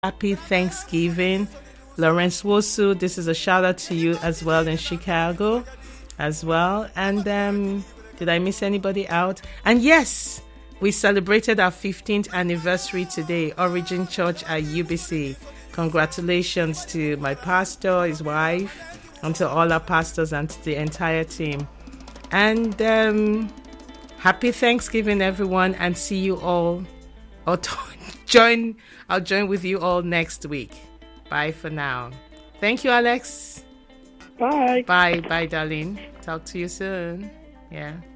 happy Thanksgiving. Lawrence Wosu, this is a shout out to you as well in Chicago as well. And did I miss anybody out? And yes, we celebrated our 15th anniversary today, Origin Church at UBC. Congratulations to my pastor, his wife, and to all our pastors and to the entire team. And happy Thanksgiving, everyone, and see you all. I'll join with you all next week. Bye for now. Thank you, Alex. Bye. Bye, darling. Talk to you soon. Yeah.